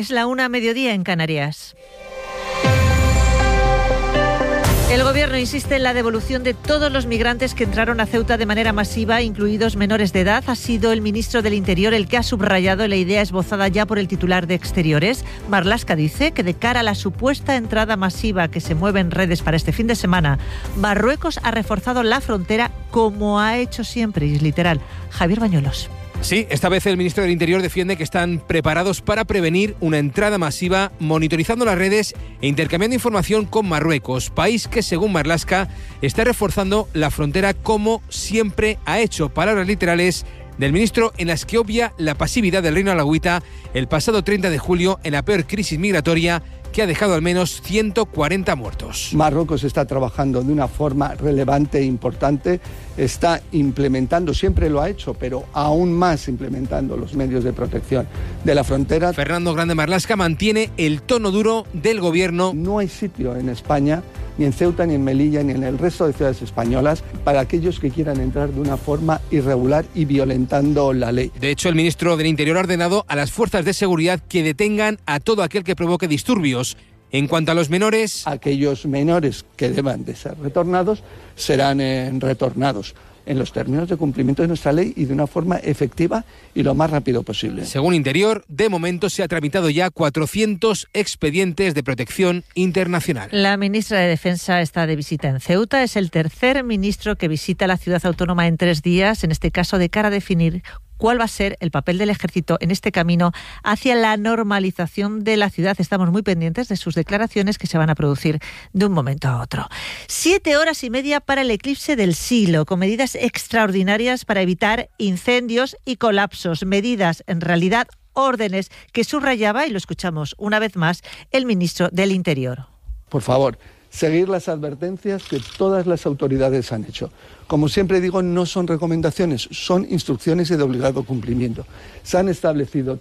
Es la 1:00 en Canarias. El Gobierno insiste en la devolución de todos los migrantes que entraron a Ceuta de manera masiva, incluidos menores de edad. Ha sido el ministro del Interior el que ha subrayado la idea esbozada ya por el titular de Exteriores. Marlaska dice que de cara a la supuesta entrada masiva que se mueve en redes para este fin de semana, Marruecos ha reforzado la frontera como ha hecho siempre, y es literal. Javier Bañuelos. Sí, esta vez el ministro del Interior defiende que están preparados para prevenir una entrada masiva, monitorizando las redes e intercambiando información con Marruecos, país que, según Marlaska, está reforzando la frontera como siempre ha hecho. Palabras literales del ministro en las que obvia la pasividad del Reino alauita el pasado 30 de julio en la peor crisis migratoria que ha dejado al menos 140 muertos. Marruecos está trabajando de una forma relevante e importante, está implementando, siempre lo ha hecho, pero aún más implementando los medios de protección de la frontera. Fernando Grande Marlaska mantiene el tono duro del gobierno. No hay sitio en España, ni en Ceuta, ni en Melilla, ni en el resto de ciudades españolas, para aquellos que quieran entrar de una forma irregular y violentando la ley. De hecho, el ministro del Interior ha ordenado a las fuerzas de seguridad que detengan a todo aquel que provoque disturbios. En cuanto a los menores, aquellos menores que deban de ser retornados serán retornados en los términos de cumplimiento de nuestra ley y de una forma efectiva y lo más rápido posible. Según Interior, de momento se ha tramitado ya 400 expedientes de protección internacional. La ministra de Defensa está de visita en Ceuta. Es el tercer ministro que visita la ciudad autónoma en 3 días, en este caso de cara a definir cuál va a ser el papel del ejército en este camino hacia la normalización de la ciudad. Estamos muy pendientes de sus declaraciones que se van a producir de un momento a otro. 7 horas y media para el eclipse del siglo, con medidas extraordinarias para evitar incendios y colapsos. Medidas, en realidad, órdenes que subrayaba, y lo escuchamos una vez más, el ministro del Interior. Por favor, seguir las advertencias que todas las autoridades han hecho. Como siempre digo, no son recomendaciones, son instrucciones de obligado cumplimiento. Se han establecido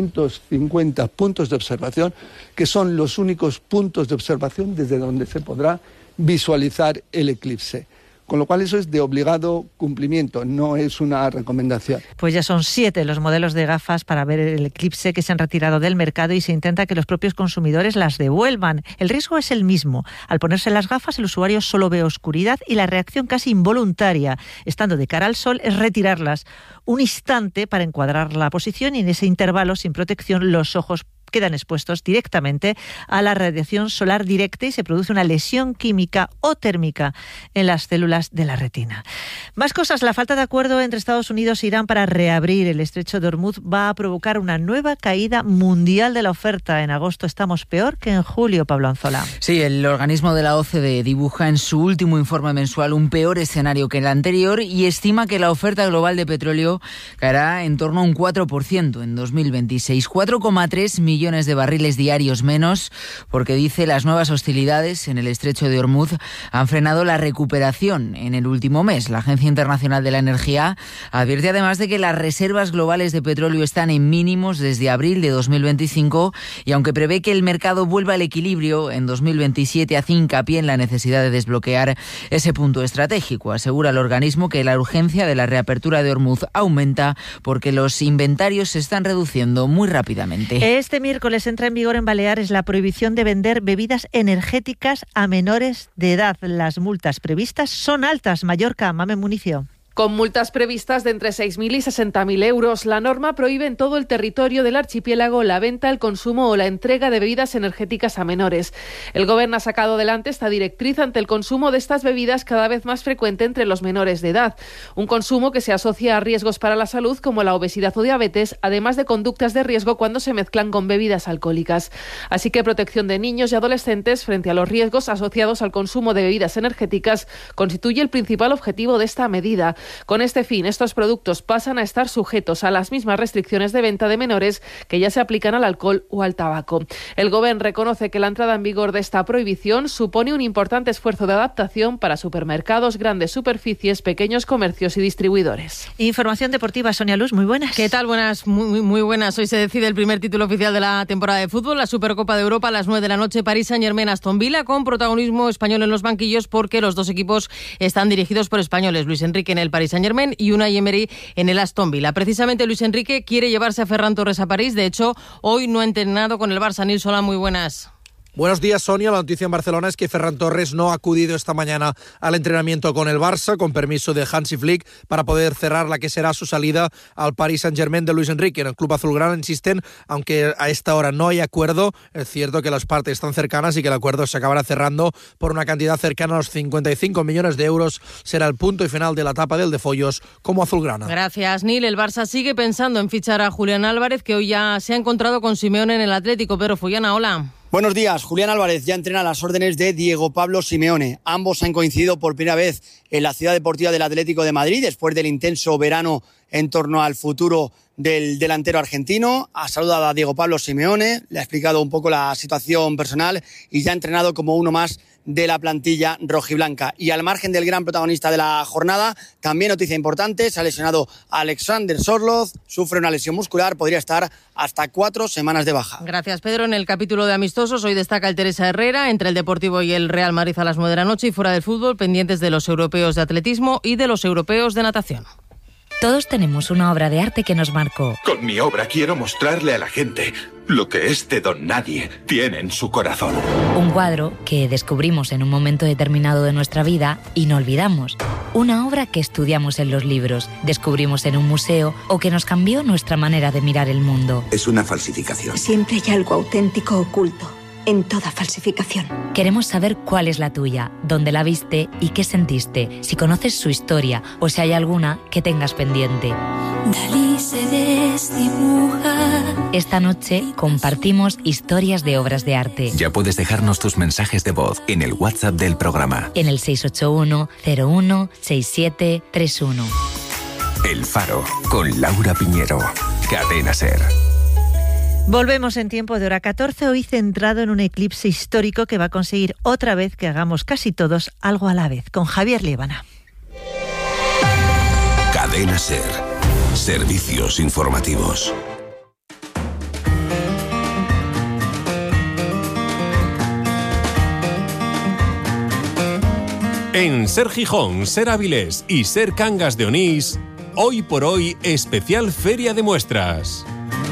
350 puntos de observación, que son los únicos puntos de observación desde donde se podrá visualizar el eclipse. Con lo cual eso es de obligado cumplimiento, no es una recomendación. Pues ya son 7 los modelos de gafas para ver el eclipse que se han retirado del mercado y se intenta que los propios consumidores las devuelvan. El riesgo es el mismo. Al ponerse las gafas, el usuario solo ve oscuridad y la reacción casi involuntaria, estando de cara al sol, es retirarlas. Un instante para encuadrar la posición y en ese intervalo, sin protección, los ojos quedan expuestos directamente a la radiación solar directa y se produce una lesión química o térmica en las células de la retina. Más cosas. La falta de acuerdo entre Estados Unidos e Irán para reabrir el estrecho de Hormuz va a provocar una nueva caída mundial de la oferta. En agosto estamos peor que en julio, Pablo Anzola. Sí, el organismo de la OCDE dibuja en su último informe mensual un peor escenario que el anterior y estima que la oferta global de petróleo caerá en torno a un 4% en 2026. 4,3 millones de barriles diarios menos, porque dice las nuevas hostilidades en el estrecho de Hormuz han frenado la recuperación en el último mes. La Agencia Internacional de la Energía advierte además de que las reservas globales de petróleo están en mínimos desde abril de 2025 y aunque prevé que el mercado vuelva al equilibrio en 2027, hace hincapié en la necesidad de desbloquear ese punto estratégico. Asegura el organismo que la urgencia de la reapertura de Hormuz aumenta porque los inventarios se están reduciendo muy rápidamente. Este miércoles entra en vigor en Baleares la prohibición de vender bebidas energéticas a menores de edad. Las multas previstas son altas. Mallorca, Mamen Municio. Con multas previstas de entre 6.000 y 60.000 euros, la norma prohíbe en todo el territorio del archipiélago la venta, el consumo o la entrega de bebidas energéticas a menores. El Gobierno ha sacado adelante esta directriz ante el consumo de estas bebidas cada vez más frecuente entre los menores de edad. Un consumo que se asocia a riesgos para la salud como la obesidad o diabetes, además de conductas de riesgo cuando se mezclan con bebidas alcohólicas. Así que protección de niños y adolescentes frente a los riesgos asociados al consumo de bebidas energéticas constituye el principal objetivo de esta medida. Con este fin, estos productos pasan a estar sujetos a las mismas restricciones de venta de menores que ya se aplican al alcohol o al tabaco. El Gobierno reconoce que la entrada en vigor de esta prohibición supone un importante esfuerzo de adaptación para supermercados, grandes superficies, pequeños comercios y distribuidores. Información deportiva, Sonia Luz, muy buenas. ¿Qué tal? Buenas, muy buenas. Hoy se decide el primer título oficial de la temporada de fútbol, la Supercopa de Europa a las 9 de la noche, Paris Saint-Germain-Aston Villa, con protagonismo español en los banquillos porque los dos equipos están dirigidos por españoles. Luis Enrique en el Paris Saint-Germain y Unai Emery en el Aston Villa. Precisamente Luis Enrique quiere llevarse a Ferran Torres a París. De hecho, hoy no ha entrenado con el Barça. Nils, hola, muy buenas. Buenos días, Sonia. La noticia en Barcelona es que Ferran Torres no ha acudido esta mañana al entrenamiento con el Barça, con permiso de Hansi Flick, para poder cerrar la que será su salida al Paris Saint-Germain de Luis Enrique. En el club azulgrana insisten, aunque a esta hora no hay acuerdo, es cierto que las partes están cercanas y que el acuerdo se acabará cerrando por una cantidad cercana a los 55 millones de euros. Será el punto y final de la etapa del de Follos como azulgrana. Gracias, Nil. El Barça sigue pensando en fichar a Julián Álvarez, que hoy ya se ha encontrado con Simeone en el Atlético. Pedro Fullana, hola. Buenos días. Julián Álvarez ya entrena a las órdenes de Diego Pablo Simeone. Ambos han coincidido por primera vez en la Ciudad Deportiva del Atlético de Madrid después del intenso verano en torno al futuro del delantero argentino. Ha saludado a Diego Pablo Simeone, le ha explicado un poco la situación personal y ya ha entrenado como uno más de la plantilla rojiblanca. Y al margen del gran protagonista de la jornada, también noticia importante, se ha lesionado Alexander Sorloth, sufre una lesión muscular, podría estar hasta 4 semanas de baja. Gracias, Pedro. En el capítulo de amistosos, hoy destaca el Teresa Herrera, entre el Deportivo y el Real Madrid a las 9 de la noche, y fuera del fútbol, pendientes de los europeos de atletismo y de los europeos de natación. Todos tenemos una obra de arte que nos marcó. Con mi obra quiero mostrarle a la gente lo que este don nadie tiene en su corazón. Un cuadro que descubrimos en un momento determinado de nuestra vida y no olvidamos. Una obra que estudiamos en los libros, descubrimos en un museo o que nos cambió nuestra manera de mirar el mundo. Es una falsificación. Siempre hay algo auténtico oculto en toda falsificación. Queremos saber cuál es la tuya, dónde la viste y qué sentiste, si conoces su historia o si hay alguna que tengas pendiente. Dalí se desdibuja. Esta noche compartimos historias de obras de arte. Ya puedes dejarnos tus mensajes de voz en el WhatsApp del programa. En el 681 01 6731. El Faro, con Laura Piñero. Cadena SER. Volvemos en tiempo de hora 14, hoy centrado en un eclipse histórico que va a conseguir otra vez que hagamos casi todos algo a la vez, con Javier Líbana. Cadena SER. Servicios informativos. En SER Gijón, SER Avilés y SER Cangas de Onís, hoy por hoy, especial Feria de Muestras.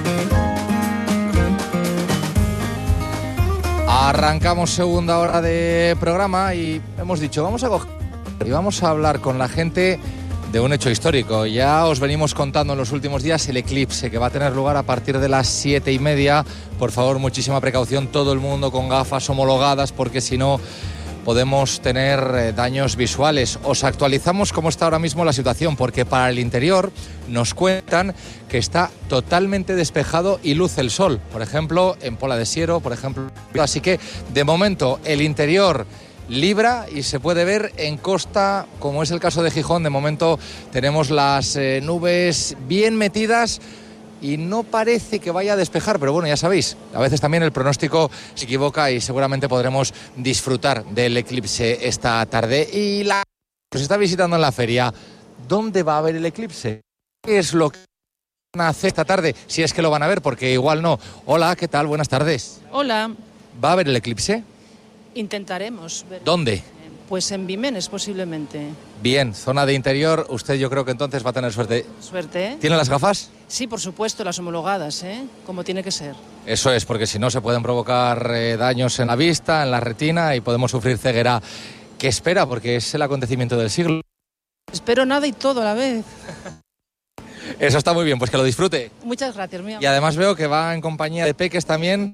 Arrancamos segunda hora de programa y hemos dicho, vamos a hablar con la gente de un hecho histórico. Ya os venimos contando en los últimos días el eclipse que va a tener lugar a partir de las 7:30. Por favor, muchísima precaución, todo el mundo con gafas homologadas, porque si no podemos tener daños visuales. Os actualizamos cómo está ahora mismo la situación, porque para el interior nos cuentan que está totalmente despejado y luce el sol. Por ejemplo, en Pola de Siero, por ejemplo. Así que, de momento, el interior libra y se puede ver en costa, como es el caso de Gijón. De momento tenemos las nubes bien metidas y no parece que vaya a despejar, pero bueno, ya sabéis, a veces también el pronóstico se equivoca y seguramente podremos disfrutar del eclipse esta tarde. Y la nos está visitando en la feria. ¿Dónde va a haber el eclipse? ¿Qué es lo que van a hacer esta tarde? Si es que lo van a ver, porque igual no. Hola, ¿qué tal? Buenas tardes. Hola. ¿Va a haber el eclipse? Intentaremos ver. ¿Dónde? Pues en Vimenes, posiblemente. Bien, zona de interior. Usted, yo creo que entonces va a tener suerte. Suerte, ¿eh? ¿Tiene las gafas? Sí, por supuesto, las homologadas, ¿eh? Como tiene que ser. Eso es, porque si no se pueden provocar daños en la vista, en la retina y podemos sufrir ceguera. ¿Qué espera? Porque es el acontecimiento del siglo. Espero nada y todo a la vez. Eso está muy bien, pues que lo disfrute. Muchas gracias, mi amor. Y además veo que va en compañía de peques también.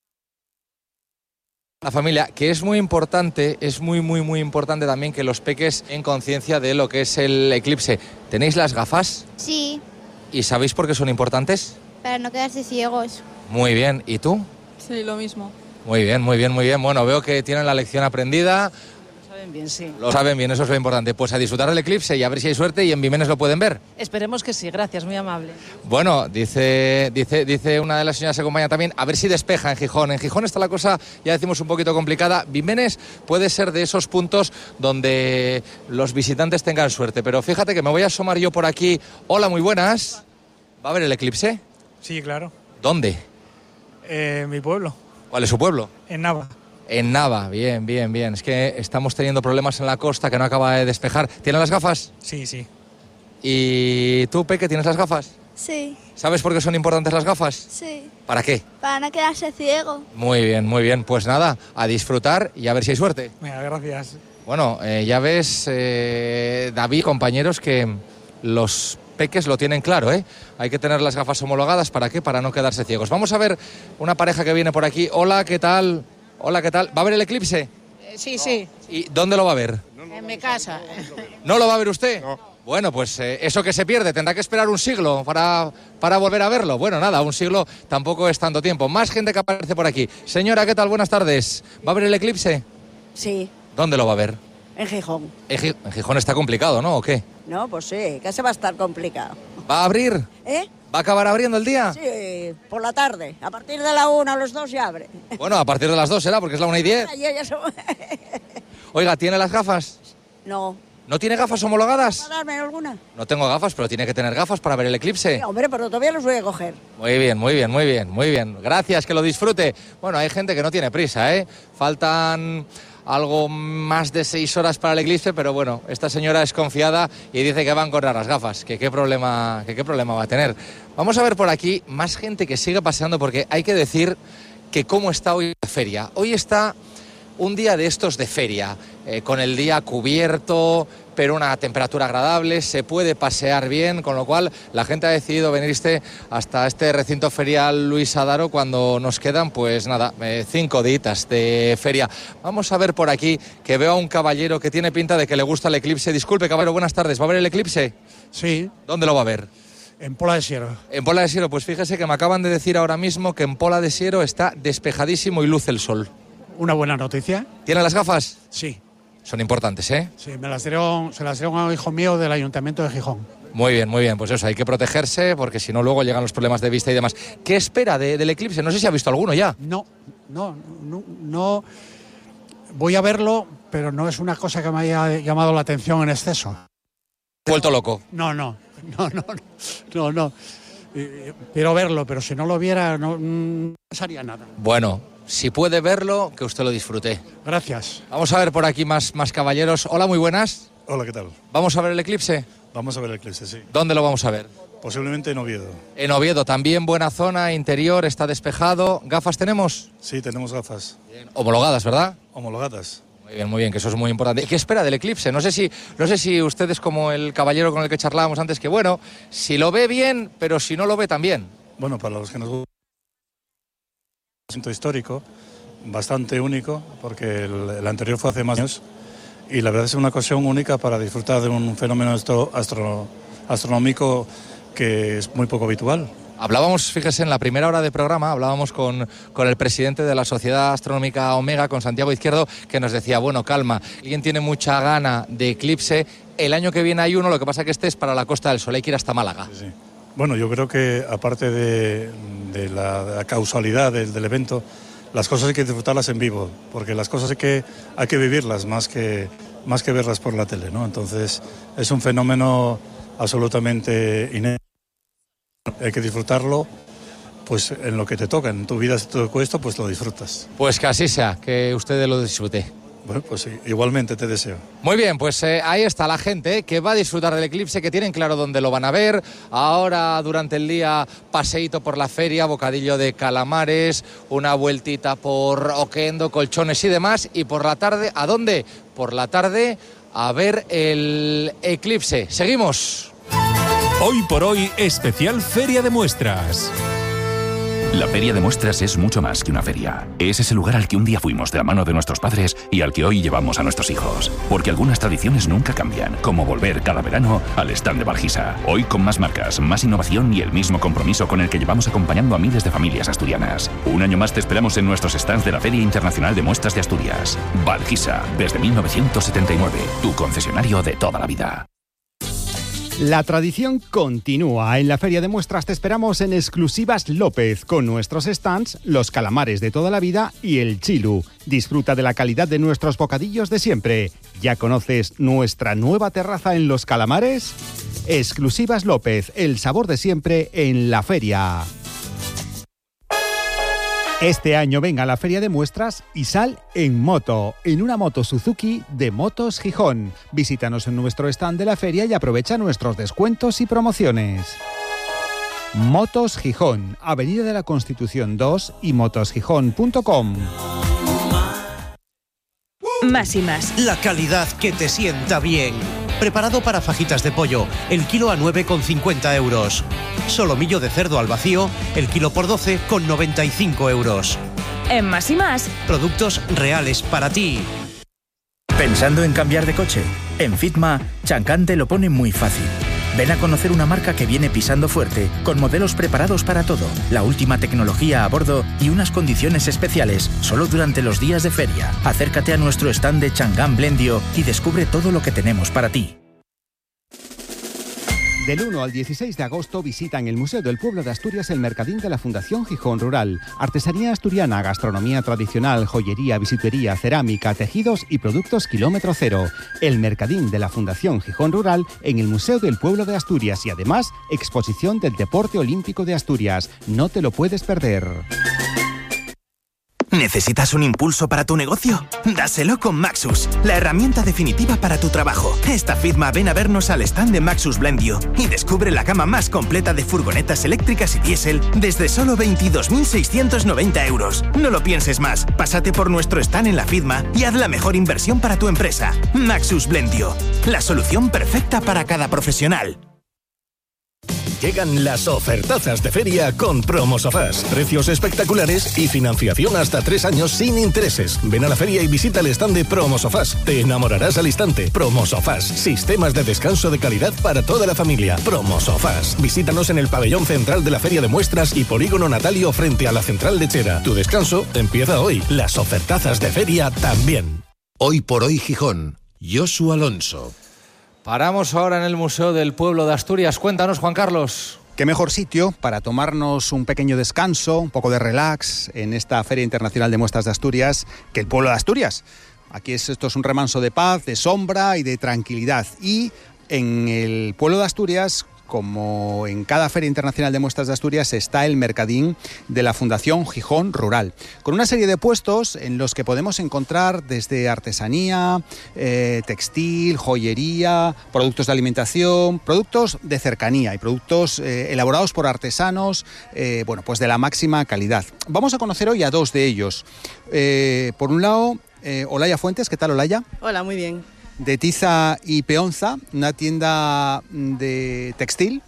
La familia, que es muy importante, es muy importante también que los peques tengan conciencia de lo que es el eclipse. ¿Tenéis las gafas? Sí. ¿Y sabéis por qué son importantes? Para no quedarse ciegos. Muy bien, ¿y tú? Sí, lo mismo. Muy bien. Bueno, veo que tienen la lección aprendida. Lo saben bien, sí. Lo saben bien, eso es lo importante. Pues a disfrutar del eclipse y a ver si hay suerte y en Vimenes lo pueden ver. Esperemos que sí, gracias, muy amable. Bueno, dice una de las señoras que acompaña también, a ver si despeja en Gijón. En Gijón está la cosa, ya decimos, un poquito complicada. Vimenes puede ser de esos puntos donde los visitantes tengan suerte. Pero fíjate que me voy a asomar yo por aquí. Hola, muy buenas. ¿Va a haber el eclipse? Sí, claro. ¿Dónde? Mi pueblo. ¿Cuál es su pueblo? En Nava. En Nava, bien. Es que estamos teniendo problemas en la costa que no acaba de despejar. ¿Tienen las gafas? Sí. ¿Y tú, Peque, tienes las gafas? Sí, ¿Sabes por qué son importantes las gafas? sí. ¿Para qué? Para no quedarse ciego. Muy bien. Pues nada, a disfrutar y a ver si hay suerte. Venga, gracias. Bueno, ya ves, David, compañeros, que los peques lo tienen claro, ¿eh? Hay que tener las gafas homologadas. ¿Para qué? Para no quedarse ciegos. Vamos a ver una pareja que viene por aquí. Hola, ¿qué tal? Hola, ¿qué tal? ¿Va a ver el eclipse? Sí, sí. ¿Y dónde lo va a ver? En mi casa. ¿No lo va a ver usted? No. Bueno, pues eso que se pierde, tendrá que esperar un siglo para volver a verlo. Bueno, nada, un siglo tampoco es tanto tiempo. Más gente que aparece por aquí. Señora, ¿qué tal? Buenas tardes. ¿Va a ver el eclipse? Sí, ¿Dónde lo va a ver? en Gijón. En Gijón está complicado, ¿no? ¿O qué? No, pues sí, que se va a estar complicado. ¿Va a abrir? ¿Eh? ¿Va a acabar abriendo el día? Sí, por la tarde. A partir de la 1 a los 2 ya abre. Bueno, a partir de las 2 será, porque es la 1:10. Oiga, ¿tiene las gafas? No. ¿No tiene gafas homologadas? ¿Va a darme alguna? No tengo gafas, pero tiene que tener gafas para ver el eclipse. Sí, hombre, pero todavía los voy a coger. Muy bien. Gracias, que lo disfrute. Bueno, hay gente que no tiene prisa, ¿eh? Faltan algo más de 6 horas para el eclipse, pero bueno, esta señora es confiada y dice que va a encontrar las gafas. ¿Qué problema va a tener? Vamos a ver por aquí más gente que sigue paseando, porque hay que decir que cómo está hoy la feria. Hoy está un día de estos de feria, con el día cubierto, pero una temperatura agradable, se puede pasear bien, con lo cual la gente ha decidido venirse hasta este recinto ferial Luis Adaro cuando nos quedan, pues nada, 5 días de feria. Vamos a ver por aquí, que veo a un caballero que tiene pinta de que le gusta el eclipse. Disculpe, caballero, buenas tardes, ¿va a ver el eclipse? Sí. ¿Dónde lo va a ver? En Pola de Siero. En Pola de Siero, pues fíjese que me acaban de decir ahora mismo que en Pola de Siero está despejadísimo y luce el sol. Una buena noticia. ¿Tiene las gafas? Sí. Son importantes, ¿eh? Sí, se las dieron a un hijo mío del Ayuntamiento de Gijón. Muy bien, pues eso, hay que protegerse porque si no luego llegan los problemas de vista y demás. ¿Qué espera del eclipse? No sé si ha visto alguno ya. No. Voy a verlo, pero no es una cosa que me haya llamado la atención en exceso. ¿Vuelto loco? No. Quiero verlo, pero si no lo viera no pasaría nada. Bueno, si puede verlo, que usted lo disfrute. Gracias. Vamos a ver por aquí más caballeros. Hola, muy buenas. Hola, ¿qué tal? ¿Vamos a ver el eclipse? Vamos a ver el eclipse, sí. ¿Dónde lo vamos a ver? Posiblemente en Oviedo. En Oviedo, también buena zona, interior, está despejado. ¿Gafas tenemos? Sí, tenemos gafas. Bien. Homologadas, ¿verdad? Homologadas. Muy bien, que eso es muy importante. ¿Qué espera del eclipse? No sé si ustedes, como el caballero con el que charlábamos antes, que bueno, si lo ve bien, pero si no lo ve también. Bueno, para los que nos gusta un asunto histórico, bastante único, porque el anterior fue hace más años, y la verdad es una ocasión única para disfrutar de un fenómeno astronómico que es muy poco habitual. Hablábamos, fíjese, en la primera hora de programa, hablábamos con el presidente de la Sociedad Astronómica Omega, con Santiago Izquierdo, que nos decía, bueno, calma, alguien tiene mucha gana de eclipse, el año que viene hay uno, lo que pasa que este es para la Costa del Sol, hay que ir hasta Málaga. Sí. Bueno, yo creo que aparte de la causalidad del evento, las cosas hay que disfrutarlas en vivo, porque las cosas hay que vivirlas más que verlas por la tele, ¿no? Entonces es un fenómeno absolutamente inédito. Hay que disfrutarlo, pues en lo que te toca, en tu vida si te tocó esto, pues lo disfrutas. Pues que así sea, que usted lo disfrute. Bueno, pues sí, igualmente te deseo. Muy bien, pues ahí está la gente que va a disfrutar del eclipse, que tienen claro dónde lo van a ver. Ahora, durante el día, paseíto por la feria, bocadillo de calamares, una vueltita por Oquendo, Colchones y demás. Y por la tarde, ¿a dónde? Por la tarde, a ver el eclipse. Seguimos. Hoy por hoy, especial Feria de Muestras. La Feria de Muestras es mucho más que una feria. Es ese lugar al que un día fuimos de la mano de nuestros padres y al que hoy llevamos a nuestros hijos. Porque algunas tradiciones nunca cambian, como volver cada verano al stand de Valgisa. Hoy con más marcas, más innovación y el mismo compromiso con el que llevamos acompañando a miles de familias asturianas. Un año más te esperamos en nuestros stands de la Feria Internacional de Muestras de Asturias. Valgisa, desde 1979, tu concesionario de toda la vida. La tradición continúa. En la Feria de Muestras te esperamos en Exclusivas López, con nuestros stands, los calamares de toda la vida y el chilu. Disfruta de la calidad de nuestros bocadillos de siempre. ¿Ya conoces nuestra nueva terraza en Los Calamares? Exclusivas López, el sabor de siempre en la feria. Este año venga a la Feria de Muestras y sal en moto, en una moto Suzuki de Motos Gijón. Visítanos en nuestro stand de la feria y aprovecha nuestros descuentos y promociones. Motos Gijón, Avenida de la Constitución 2 y motosgijón.com. Más y más. La calidad que te sienta bien. Preparado para fajitas de pollo, el kilo a 9,50 euros. Solomillo de cerdo al vacío, el kilo por 12,95 euros. En Más y más. Productos reales para ti. ¿Pensando en cambiar de coche? En Fitma, Chancan te lo pone muy fácil. Ven a conocer una marca que viene pisando fuerte, con modelos preparados para todo, la última tecnología a bordo y unas condiciones especiales, solo durante los días de feria. Acércate a nuestro stand de Changan Blendio y descubre todo lo que tenemos para ti. Del 1 al 16 de agosto visita en el Museo del Pueblo de Asturias el Mercadín de la Fundación Gijón Rural. Artesanía asturiana, gastronomía tradicional, joyería, bisutería, cerámica, tejidos y productos kilómetro cero. El Mercadín de la Fundación Gijón Rural en el Museo del Pueblo de Asturias y además exposición del Deporte Olímpico de Asturias. No te lo puedes perder. ¿Necesitas un impulso para tu negocio? Dáselo con Maxus, la herramienta definitiva para tu trabajo. Esta Fitma ven a vernos al stand de Maxus Blendio y descubre la gama más completa de furgonetas eléctricas y diésel desde solo 22.690 euros. No lo pienses más, pásate por nuestro stand en la Fitma y haz la mejor inversión para tu empresa. Maxus Blendio, la solución perfecta para cada profesional. Llegan las ofertazas de feria con Promosofás. Precios espectaculares y financiación hasta 3 años sin intereses. Ven a la feria y visita el stand de Promosofás. Te enamorarás al instante. Promosofás. Sistemas de descanso de calidad para toda la familia. Promosofás. Visítanos en el pabellón central de la Feria de Muestras y Polígono Natalio frente a la Central de Chera. Tu descanso empieza hoy. Las ofertazas de feria también. Hoy por hoy Gijón. Josu Alonso. Paramos ahora en el Museo del Pueblo de Asturias. Cuéntanos, Juan Carlos. Qué mejor sitio para tomarnos un pequeño descanso, un poco de relax en esta Feria Internacional de Muestras de Asturias que el Pueblo de Asturias. Aquí esto es un remanso de paz, de sombra y de tranquilidad. Y en el Pueblo de Asturias, como en cada Feria Internacional de Muestras de Asturias, está el Mercadín de la Fundación Gijón Rural, con una serie de puestos en los que podemos encontrar desde artesanía, textil, joyería, productos de alimentación, productos de cercanía y productos elaborados por artesanos, pues de la máxima calidad. Vamos a conocer hoy a dos de ellos. Por un lado, Olaya Fuentes. ¿Qué tal, Olaya? Hola, muy bien. De Tiza y Peonza, una tienda de textil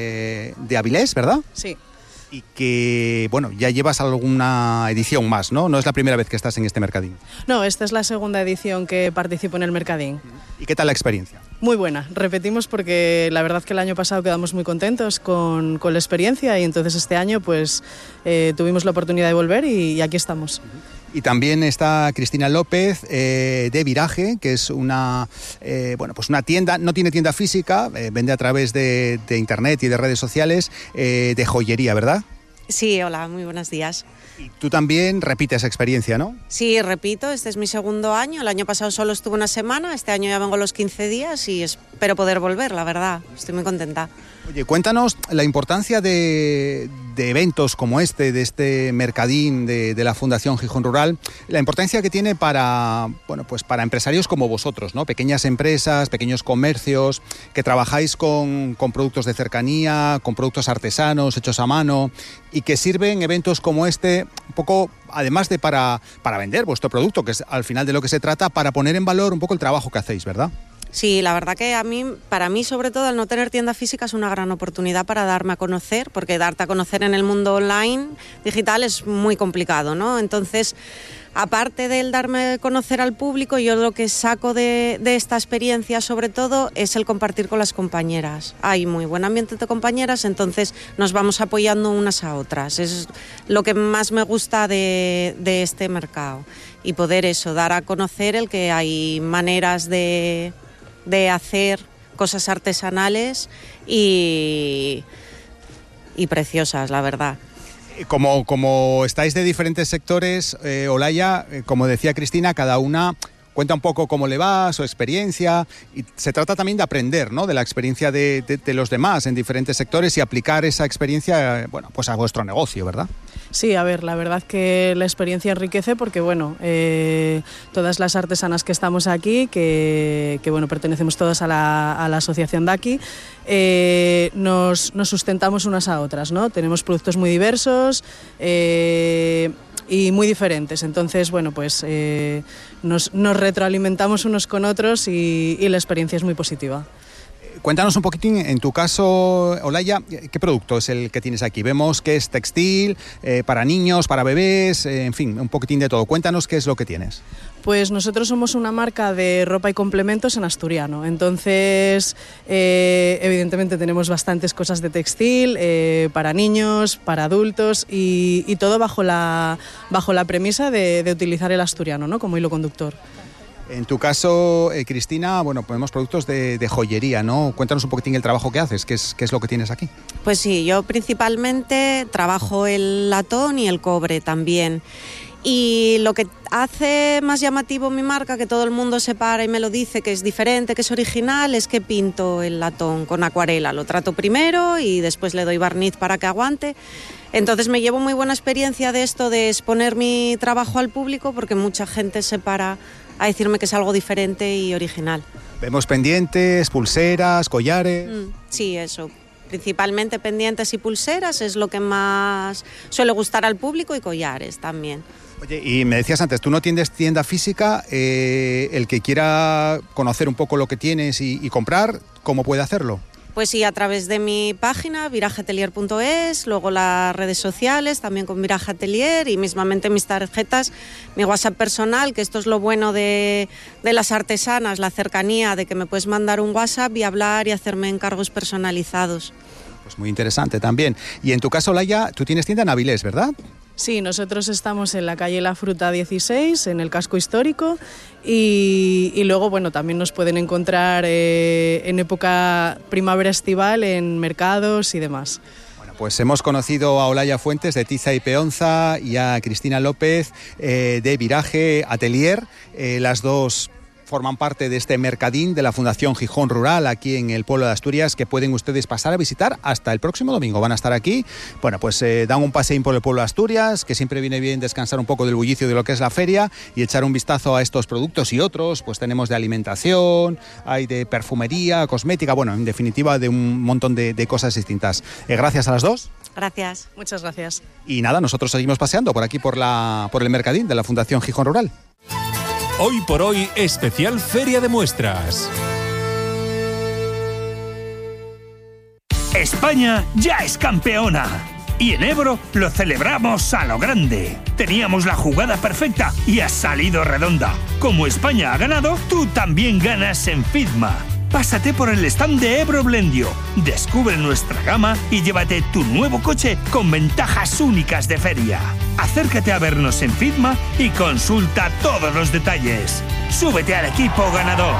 de Avilés, ¿verdad? Sí. Y que, ya llevas alguna edición más, ¿no? No es la primera vez que estás en este mercadín. No, esta es la segunda edición que participo en el mercadín. ¿Y qué tal la experiencia? Muy buena. Repetimos porque la verdad que el año pasado quedamos muy contentos con la experiencia y entonces este año tuvimos la oportunidad de volver y aquí estamos. Y también está Cristina López de Viraje, que es una tienda, no tiene tienda física, vende a través de internet y de redes sociales, de joyería, ¿verdad? Sí, hola, muy buenos días. Y tú también repites experiencia, ¿no? Sí, repito, este es mi segundo año, el año pasado solo estuve una semana, este año ya vengo los 15 días y espero poder volver, la verdad, estoy muy contenta. Oye, cuéntanos la importancia de eventos como de este mercadín de la Fundación Gijón Rural, la importancia que tiene para empresarios como vosotros, ¿no? Pequeñas empresas, pequeños comercios, que trabajáis con productos de cercanía, con productos artesanos, hechos a mano, y que sirven eventos como un poco, además de para vender vuestro producto, que es al final de lo que se trata, para poner en valor un poco el trabajo que hacéis, ¿verdad? Sí, la verdad que para mí sobre todo, el no tener tienda física es una gran oportunidad para darme a conocer, porque darte a conocer en el mundo online digital es muy complicado, ¿no? Entonces, aparte del darme a conocer al público, yo lo que saco de esta experiencia sobre todo es el compartir con las compañeras. Hay muy buen ambiente de compañeras, entonces nos vamos apoyando unas a otras. Es lo que más me gusta de este mercado. Y poder dar a conocer el que hay maneras de hacer cosas artesanales y preciosas, la verdad. Como estáis de diferentes sectores, Olaya, como decía Cristina, cada una cuenta un poco cómo le va, su experiencia, y se trata también de aprender, ¿no?, de la experiencia de los demás en diferentes sectores y aplicar esa experiencia a vuestro negocio, ¿verdad? Sí, a ver, la verdad que la experiencia enriquece porque, bueno, todas las artesanas que estamos aquí, que bueno, pertenecemos todas a la asociación de aquí, nos sustentamos unas a otras, ¿no? Tenemos productos muy diversos y muy diferentes, entonces, bueno, pues nos retroalimentamos unos con otros y la experiencia es muy positiva. Cuéntanos un poquitín, en tu caso, Olaya, ¿qué producto es el que tienes aquí? Vemos que es textil, para niños, para bebés, en fin, un poquitín de todo. Cuéntanos qué es lo que tienes. Pues nosotros somos una marca de ropa y complementos en asturiano, entonces evidentemente tenemos bastantes cosas de textil para niños, para adultos y todo bajo la premisa de utilizar el asturiano, ¿no? Como hilo conductor. En tu caso, Cristina, bueno, ponemos productos de joyería, ¿no? Cuéntanos un poquitín el trabajo que haces, ¿qué es lo que tienes aquí? Pues sí, yo principalmente trabajo el latón y el cobre también. Y lo que hace más llamativo mi marca, que todo el mundo se para y me lo dice, que es diferente, que es original, es que pinto el latón con acuarela. Lo trato primero y después le doy barniz para que aguante. Entonces me llevo muy buena experiencia de esto, de exponer mi trabajo al público, porque mucha gente se para a decirme que es algo diferente y original. Vemos pendientes, pulseras, collares... Sí, eso. Principalmente pendientes y pulseras es lo que más suele gustar al público, y collares también. Oye, y me decías antes, tú no tienes tienda física, el que quiera conocer un poco lo que tienes y comprar, ¿cómo puede hacerlo? Pues sí, a través de mi página, virajeatelier.es, luego las redes sociales, también con Virage Atelier, y mismamente mis tarjetas, mi WhatsApp personal, que esto es lo bueno de las artesanas, la cercanía, de que me puedes mandar un WhatsApp y hablar y hacerme encargos personalizados. Pues muy interesante también. Y en tu caso, Laia, tú tienes tienda en Avilés, ¿verdad? Sí, nosotros estamos en la calle La Fruta 16, en el casco histórico, y luego, bueno, también nos pueden encontrar en época primavera-estival en mercados y demás. Bueno, pues hemos conocido a Olaya Fuentes de Tiza y Peonza y a Cristina López de Virage Atelier, las dos forman parte de este mercadín de la Fundación Gijón Rural aquí en el pueblo de Asturias, que pueden ustedes pasar a visitar hasta el próximo domingo. Van a estar aquí, bueno, pues dan un paseín por el pueblo de Asturias, que siempre viene bien descansar un poco del bullicio de lo que es la feria y echar un vistazo a estos productos y otros. Pues tenemos de alimentación, hay de perfumería, cosmética, bueno, en definitiva de un montón de cosas distintas. Gracias a las dos. Gracias. Muchas gracias. Y nada, nosotros seguimos paseando por aquí por el mercadín de la Fundación Gijón Rural. Hoy por hoy, especial Feria de Muestras. España ya es campeona. Y en Ebro lo celebramos a lo grande. Teníamos la jugada perfecta y ha salido redonda. Como España ha ganado, tú también ganas en Fitma. Pásate por el stand de Ebro Blendio, descubre nuestra gama y llévate tu nuevo coche con ventajas únicas de feria. Acércate a vernos en Fitma y consulta todos los detalles. Súbete al equipo ganador.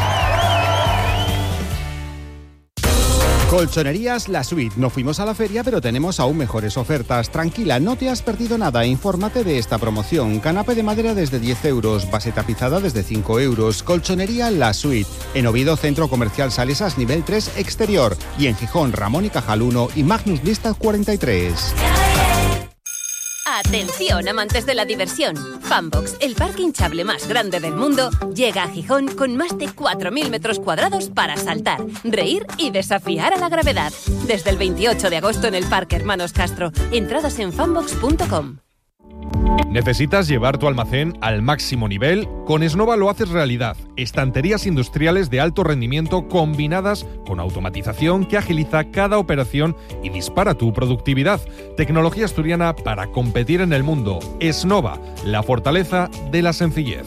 Colchonerías La Suite. No fuimos a la feria, pero tenemos aún mejores ofertas. Tranquila, no te has perdido nada. Infórmate de esta promoción. Canapé de madera desde 10 euros, base tapizada desde 5 euros. Colchonería La Suite. En Oviedo, Centro Comercial Salesas, nivel 3 exterior. Y en Gijón, Ramón y Cajal 1 y Magnus Lista 43. Atención, amantes de la diversión. Funbox, el parque hinchable más grande del mundo, llega a Gijón con más de 4.000 metros cuadrados para saltar, reír y desafiar a la gravedad. Desde el 28 de agosto en el Parque Hermanos Castro. Entradas en funbox.com. ¿Necesitas llevar tu almacén al máximo nivel? Con Esnova lo haces realidad. Estanterías industriales de alto rendimiento combinadas con automatización que agiliza cada operación y dispara tu productividad. Tecnología asturiana para competir en el mundo. Esnova, la fortaleza de la sencillez.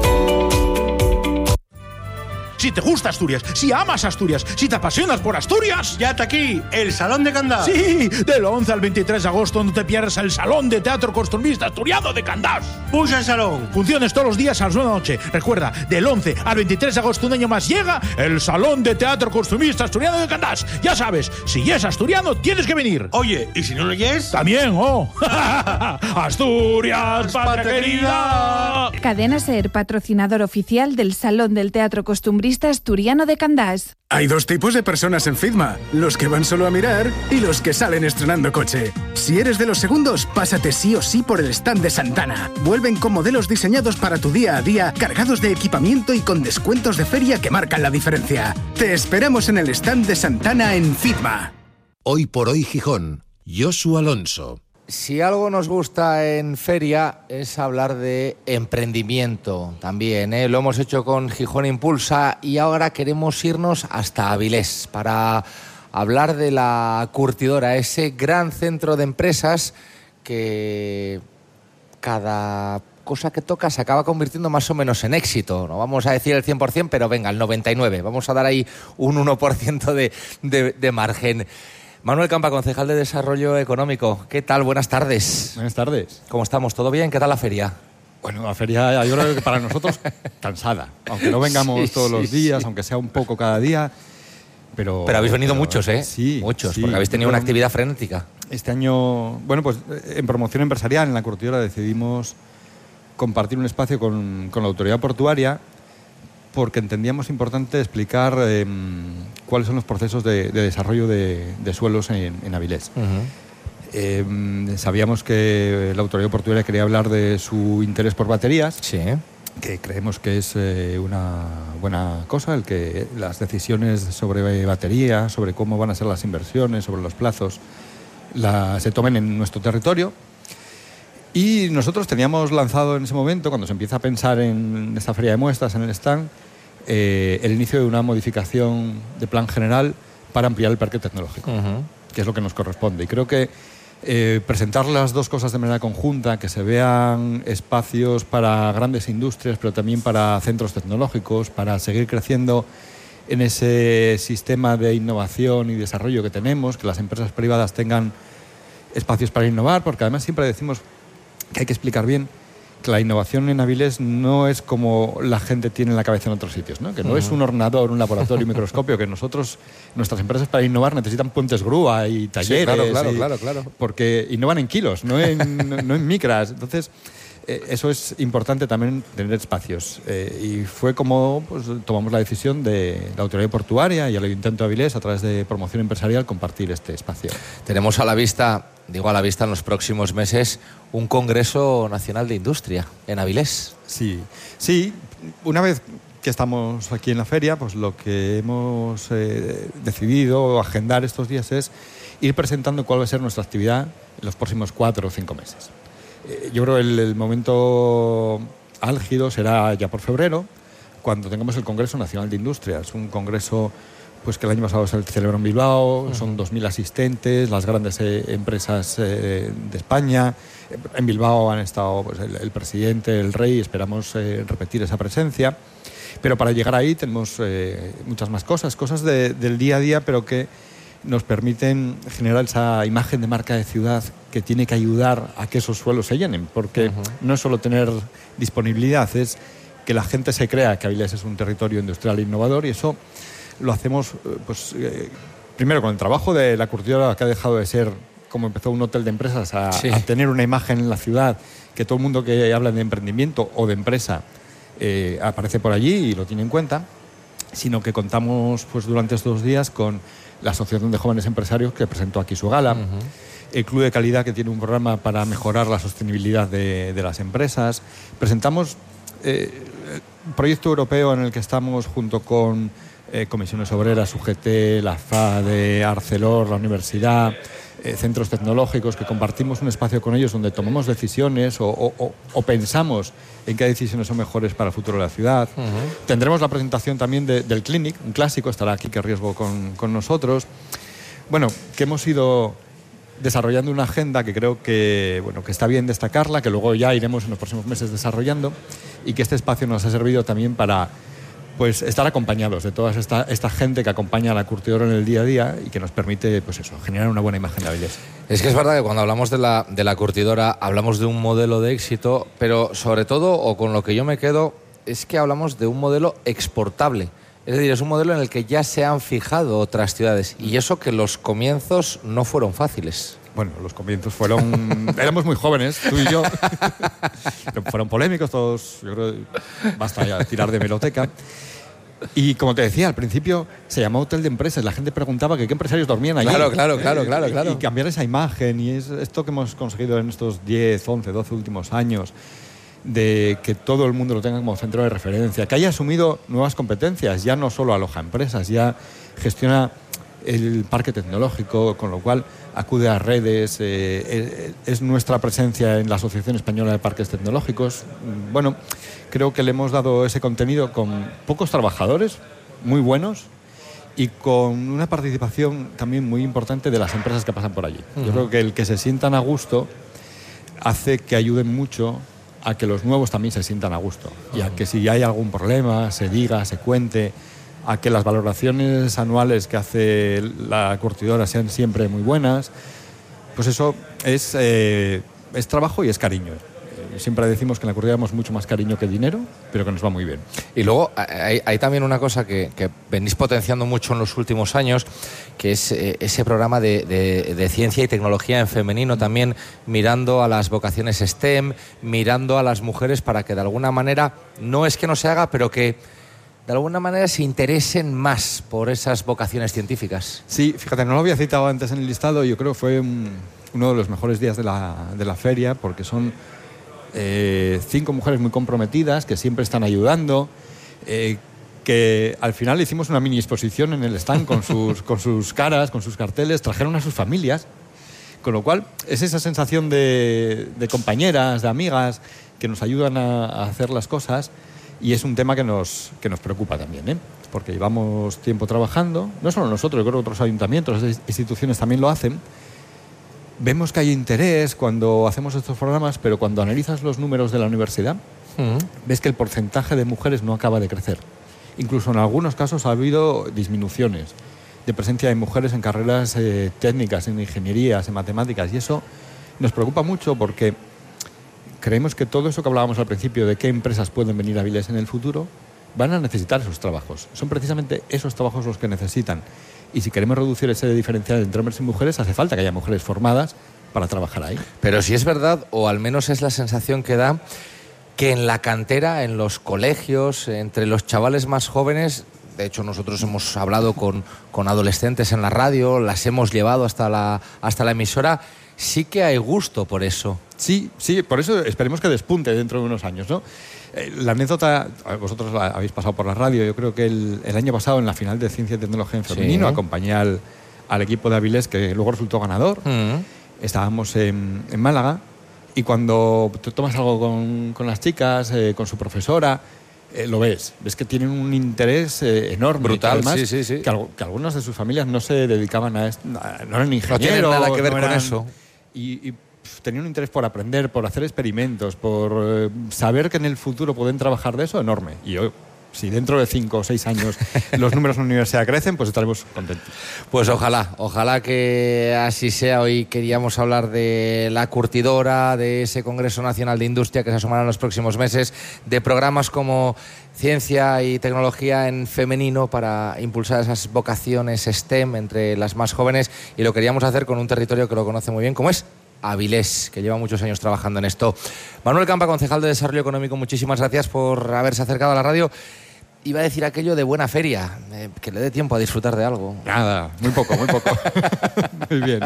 Si te gusta Asturias, si amas Asturias, si te apasionas por Asturias... Ya está aquí, el Salón de Candás. Sí, del 11 al 23 de agosto no te pierdas el Salón de Teatro Costumbrista Asturiano de Candás. Puja el salón. Funciones todos los días a las 9 de la noche. Recuerda, del 11 al 23 de agosto, un año más, llega el Salón de Teatro Costumbrista Asturiano de Candás. Ya sabes, si es asturiano, tienes que venir. Oye, ¿y si no lo es? También, oh. Asturias, patria querida. Cadena SER, patrocinador oficial del Salón del Teatro Costumbrista Asturiano de Candás. Hay dos tipos de personas en Fitma, los que van solo a mirar y los que salen estrenando coche. Si eres de los segundos, pásate sí o sí por el stand de Santana. Vuelven con modelos diseñados para tu día a día, cargados de equipamiento y con descuentos de feria que marcan la diferencia. Te esperamos en el stand de Santana en Fitma. Hoy por hoy Gijón, Josu Alonso. Si algo nos gusta en feria es hablar de emprendimiento también, ¿eh? Lo hemos hecho con Gijón Impulsa y ahora queremos irnos hasta Avilés para hablar de la Curtidora, ese gran centro de empresas que cada cosa que toca se acaba convirtiendo más o menos en éxito. No vamos a decir el 100%, pero venga, el 99%. Vamos a dar ahí un 1% de margen. Manuel Campa, concejal de Desarrollo Económico. ¿Qué tal? Buenas tardes. Buenas tardes. ¿Cómo estamos? ¿Todo bien? ¿Qué tal la feria? Bueno, la feria yo creo que para nosotros cansada. Aunque no vengamos todos los días, aunque sea un poco cada día. Pero habéis venido muchos, ¿eh? Sí. Muchos, porque habéis tenido una actividad frenética. Este año, bueno, pues en promoción empresarial en la Curtidora decidimos compartir un espacio con la autoridad portuaria porque entendíamos importante explicar cuáles son los procesos de desarrollo de suelos en Avilés. Sabíamos que la autoridad portuaria quería hablar de su interés por baterías, que creemos que es una buena cosa, el que las decisiones sobre baterías, sobre cómo van a ser las inversiones, sobre los plazos, se tomen en nuestro territorio. Y nosotros teníamos lanzado en ese momento, cuando se empieza a pensar en esta feria de muestras, en el stand, el inicio de una modificación de plan general para ampliar el parque tecnológico, que es lo que nos corresponde. Y creo que presentar las dos cosas de manera conjunta, que se vean espacios para grandes industrias, pero también para centros tecnológicos, para seguir creciendo en ese sistema de innovación y desarrollo que tenemos, que las empresas privadas tengan espacios para innovar, porque además siempre decimos que hay que explicar bien que la innovación en Avilés no es como la gente tiene en la cabeza en otros sitios, ¿no? Que no es un ordenador, un laboratorio, un microscopio, que nuestras empresas para innovar necesitan puentes grúa y talleres. Sí, claro. Porque innovan en kilos, no en micras. Entonces, eso es importante también, tener espacios. Y fue como pues, tomamos la decisión de la autoridad portuaria y el Ayuntamiento de Avilés, a través de promoción empresarial, compartir este espacio. Tenemos a la vista en los próximos meses, un Congreso Nacional de Industria en Avilés. Sí. Una vez que estamos aquí en la feria, pues lo que hemos decidido agendar estos días es ir presentando cuál va a ser nuestra actividad en los próximos 4 o 5 meses. Yo creo que el momento álgido será ya por febrero, cuando tengamos el Congreso Nacional de Industria. Es un congreso pues que el año pasado se celebró en Bilbao, son 2.000 asistentes, las grandes empresas de España. En Bilbao han estado pues, el presidente, el rey, esperamos repetir esa presencia. Pero para llegar ahí tenemos muchas más cosas del día a día, pero que nos permiten generar esa imagen de marca de ciudad que tiene que ayudar a que esos suelos se llenen, porque no es solo tener disponibilidad, es que la gente se crea que Avilés es un territorio industrial e innovador, y eso lo hacemos primero con el trabajo de la Curtidora, que ha dejado de ser como empezó un hotel de empresas a tener una imagen en la ciudad, que todo el mundo que habla de emprendimiento o de empresa aparece por allí y lo tiene en cuenta, sino que contamos pues durante estos días con la Asociación de Jóvenes Empresarios, que presentó aquí su gala, el Club de Calidad, que tiene un programa para mejorar la sostenibilidad de las empresas. Presentamos un proyecto europeo en el que estamos junto con Comisiones Obreras, UGT, la FADE, Arcelor, la universidad, centros tecnológicos, que compartimos un espacio con ellos donde tomamos decisiones o pensamos en qué decisiones son mejores para el futuro de la ciudad. Tendremos la presentación también del Clinic, un clásico, estará aquí Que Riesgo con nosotros. Bueno, que hemos ido desarrollando una agenda que creo que está bien destacarla, que luego ya iremos en los próximos meses desarrollando, y que este espacio nos ha servido también para pues estar acompañados de toda esta gente que acompaña a la Curtidora en el día a día y que nos permite pues eso, generar una buena imagen de Avilés. Es que es verdad que cuando hablamos de la Curtidora hablamos de un modelo de éxito, pero sobre todo, o con lo que yo me quedo, es que hablamos de un modelo exportable. Es decir, es un modelo en el que ya se han fijado otras ciudades, y eso que los comienzos no fueron fáciles. Bueno, los comienzos fueron... éramos muy jóvenes, tú y yo. Fueron polémicos todos, yo creo, basta ya tirar de hemeroteca. Y como te decía, al principio se llamó Hotel de Empresas. La gente preguntaba que qué empresarios dormían allí. Claro. Y cambiar esa imagen. Y es esto que hemos conseguido en estos 10, 11, 12 últimos años, de que todo el mundo lo tenga como centro de referencia, que haya asumido nuevas competencias. Ya no solo aloja empresas, ya gestiona el parque tecnológico, con lo cual acude a redes, es nuestra presencia en la Asociación Española de Parques Tecnológicos. Bueno, creo que le hemos dado ese contenido con pocos trabajadores, muy buenos, y con una participación también muy importante de las empresas que pasan por allí. Yo creo que el que se sientan a gusto hace que ayuden mucho a que los nuevos también se sientan a gusto, y a que si hay algún problema se diga, se cuente, a que las valoraciones anuales que hace la curtidora sean siempre muy buenas. Pues eso es trabajo y es cariño. Siempre decimos que en la curtidora damos mucho más cariño que dinero, pero que nos va muy bien. Y luego hay también una cosa que venís potenciando mucho en los últimos años, que es ese programa de ciencia y tecnología en femenino, también mirando a las vocaciones STEM, mirando a las mujeres para que de alguna manera, no es que no se haga, pero que de alguna manera se interesen más por esas vocaciones científicas. Sí, fíjate, no lo había citado antes en el listado, yo creo que fue uno de los mejores días de la feria, porque son 5 mujeres muy comprometidas que siempre están ayudando, que al final hicimos una mini exposición en el stand con sus caras, con sus carteles, trajeron a sus familias, con lo cual es esa sensación de compañeras, de amigas, que nos ayudan a hacer las cosas. Y es un tema que nos preocupa también, porque llevamos tiempo trabajando, no solo nosotros, yo creo que otros ayuntamientos, otras instituciones también lo hacen. Vemos que hay interés cuando hacemos estos programas, pero cuando analizas los números de la universidad, ves que el porcentaje de mujeres no acaba de crecer. Incluso en algunos casos ha habido disminuciones de presencia de mujeres en carreras técnicas, en ingenierías, en matemáticas, y eso nos preocupa mucho porque creemos que todo eso que hablábamos al principio de qué empresas pueden venir a Avilés en el futuro, van a necesitar esos trabajos. Son precisamente esos trabajos los que necesitan. Y si queremos reducir ese diferencial entre hombres y mujeres, hace falta que haya mujeres formadas para trabajar ahí. Pero si es verdad, o al menos es la sensación que da, que en la cantera, en los colegios, entre los chavales más jóvenes, de hecho nosotros hemos hablado con adolescentes en la radio, las hemos llevado hasta la emisora, sí que hay gusto por eso. Sí, por eso esperemos que despunte dentro de unos años, ¿no? La anécdota, vosotros la habéis pasado por la radio, yo creo que el año pasado en la final de Ciencia y Tecnología en Femenino acompañé al equipo de Avilés, que luego resultó ganador. Estábamos en Málaga, y cuando te tomas algo con las chicas, con su profesora, lo ves que tienen un interés enorme. Brutal, además, sí. Que algunas de sus familias no se dedicaban a esto, no eran ingenieros. No tienen nada que ver con eso. Y tenían un interés por aprender, por hacer experimentos, por saber que en el futuro pueden trabajar de eso, enorme. Y yo, si dentro de 5 o 6 años los números en la universidad crecen, pues estaremos contentos. Pues ojalá que así sea. Hoy queríamos hablar de la curtidora, de ese Congreso Nacional de Industria que se asomará en los próximos meses, de programas como Ciencia y Tecnología en Femenino para impulsar esas vocaciones STEM entre las más jóvenes, y lo queríamos hacer con un territorio que lo conoce muy bien, como es Avilés, que lleva muchos años trabajando en esto. Manuel Campa, concejal de Desarrollo Económico, muchísimas gracias por haberse acercado a la radio. Iba a decir aquello de buena feria, que le dé tiempo a disfrutar de algo. Nada, muy poco. Muy bien.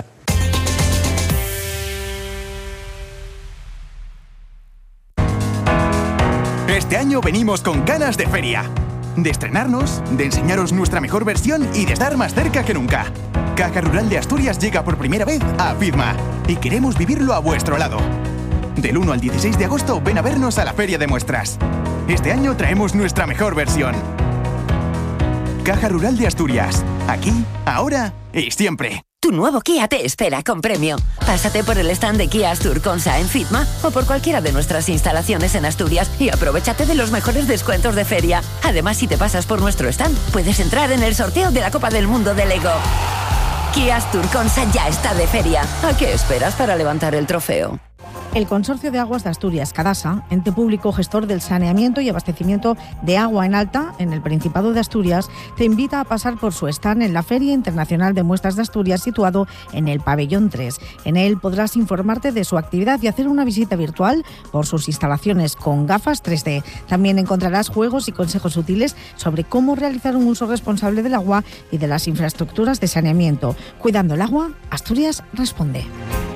Este año venimos con ganas de feria. De estrenarnos, de enseñaros nuestra mejor versión y de estar más cerca que nunca. Caja Rural de Asturias llega por primera vez a FITMA y queremos vivirlo a vuestro lado. Del 1 al 16 de agosto ven a vernos a la Feria de Muestras. Este año traemos nuestra mejor versión. Caja Rural de Asturias. Aquí, ahora y siempre. Tu nuevo Kia te espera con premio. Pásate por el stand de Kia Astur-Consa en FITMA o por cualquiera de nuestras instalaciones en Asturias y aprovéchate de los mejores descuentos de feria. Además, si te pasas por nuestro stand, puedes entrar en el sorteo de la Copa del Mundo de Lego. Kia Astur-Consa ya está de feria. ¿A qué esperas para levantar el trofeo? El Consorcio de Aguas de Asturias, Cadasa, ente público gestor del saneamiento y abastecimiento de agua en alta en el Principado de Asturias, te invita a pasar por su stand en la Feria Internacional de Muestras de Asturias, situado en el Pabellón 3. En él podrás informarte de su actividad y hacer una visita virtual por sus instalaciones con gafas 3D. También encontrarás juegos y consejos útiles sobre cómo realizar un uso responsable del agua y de las infraestructuras de saneamiento. Cuidando el agua, Asturias responde.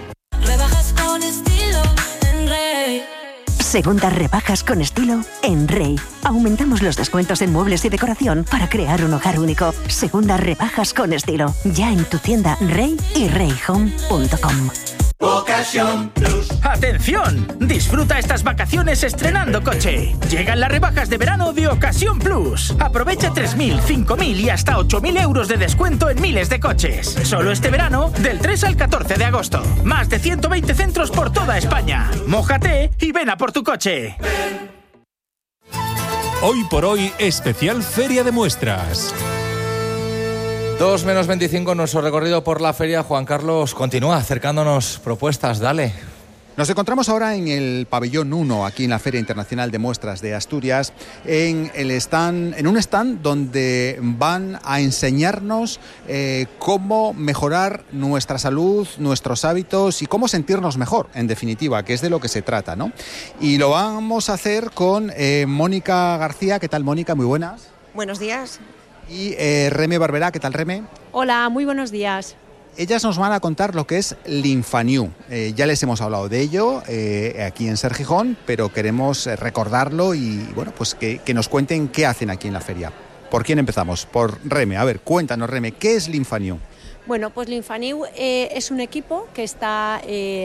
Segundas rebajas con estilo en Rey. Aumentamos los descuentos en muebles y decoración para crear un hogar único. Segundas rebajas con estilo. Ya en tu tienda Rey y reyhome.com. Ocasión Plus. ¡Atención! Disfruta estas vacaciones estrenando coche. Llegan las rebajas de verano de Ocasión Plus. Aprovecha 3.000, 5.000 y hasta 8.000 euros de descuento en miles de coches. Solo este verano, del 3 al 14 de agosto. Más de 120 centros por toda España. Mójate y ven a por tu coche. Hoy por hoy, especial Feria de Muestras. 2 menos 25, nuestro recorrido por la feria. Juan Carlos continúa acercándonos propuestas, dale. Nos encontramos ahora en el Pabellón 1, aquí en la Feria Internacional de Muestras de Asturias, en un stand donde van a enseñarnos cómo mejorar nuestra salud, nuestros hábitos y cómo sentirnos mejor, en definitiva, que es de lo que se trata, ¿no? Y lo vamos a hacer con Mónica García. ¿Qué tal, Mónica? Muy buenas. Buenos días. Y Reme Barberá. ¿Qué tal, Reme? Hola, muy buenos días. Ellas nos van a contar lo que es Linfanew. Ya les hemos hablado de ello aquí en Ser Gijón, pero queremos recordarlo y bueno, pues que nos cuenten qué hacen aquí en la feria. ¿Por quién empezamos? Por Reme. A ver, cuéntanos, Reme, ¿qué es Linfanew? Bueno, pues Linfanew es un equipo que está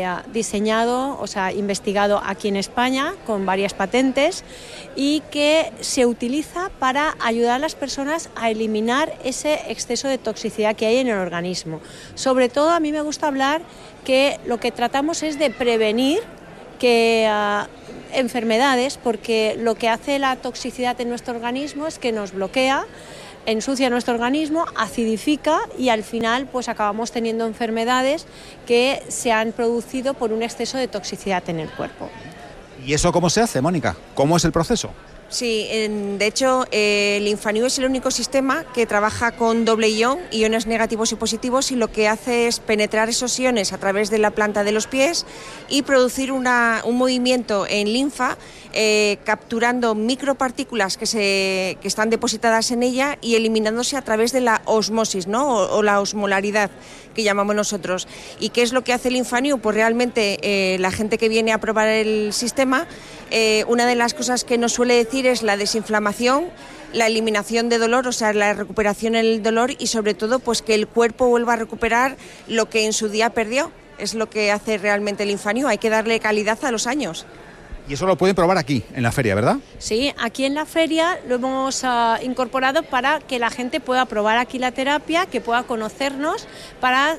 diseñado, o sea, investigado aquí en España con varias patentes y que se utiliza para ayudar a las personas a eliminar ese exceso de toxicidad que hay en el organismo. Sobre todo a mí me gusta hablar que lo que tratamos es de prevenir que enfermedades, porque lo que hace la toxicidad en nuestro organismo es que nos bloquea, ensucia nuestro organismo, acidifica y al final pues acabamos teniendo enfermedades que se han producido por un exceso de toxicidad en el cuerpo. ¿Y eso cómo se hace, Mónica? ¿Cómo es el proceso? Sí, de hecho, Linfanew es el único sistema que trabaja con doble ion, iones negativos y positivos, y lo que hace es penetrar esos iones a través de la planta de los pies y producir un movimiento en linfa, capturando micropartículas que están depositadas en ella y eliminándose a través de la osmosis, ¿no? o la osmolaridad, que llamamos nosotros. ¿Y qué es lo que hace Linfanew? Pues realmente la gente que viene a probar el sistema, una de las cosas que nos suele decir es la desinflamación, la eliminación de dolor, o sea, la recuperación del dolor y sobre todo pues que el cuerpo vuelva a recuperar lo que en su día perdió. Es lo que hace realmente Linfanew, hay que darle calidad a los años. Y eso lo pueden probar aquí, en la feria, ¿verdad? Sí, aquí en la feria lo hemos incorporado para que la gente pueda probar aquí la terapia, que pueda conocernos, para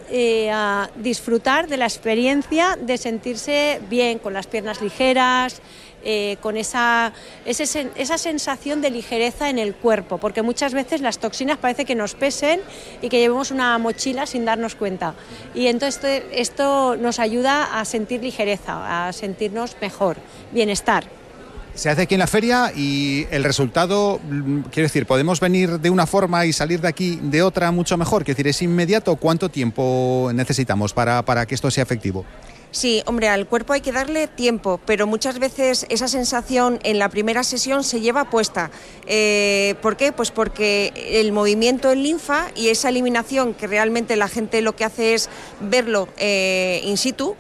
disfrutar de la experiencia de sentirse bien, con las piernas ligeras, con esa sensación de ligereza en el cuerpo, porque muchas veces las toxinas parece que nos pesen y que llevemos una mochila sin darnos cuenta. Y entonces esto nos ayuda a sentir ligereza, a sentirnos mejor, bienestar. Se hace aquí en la feria y el resultado, quiero decir, ¿podemos venir de una forma y salir de aquí de otra mucho mejor? Quiero decir, ¿es inmediato? ¿Cuánto tiempo necesitamos para que esto sea efectivo? Sí, hombre, al cuerpo hay que darle tiempo, pero muchas veces esa sensación en la primera sesión se lleva puesta. ¿Por qué? Pues porque el movimiento en linfa y esa eliminación, que realmente la gente lo que hace es verlo in situ,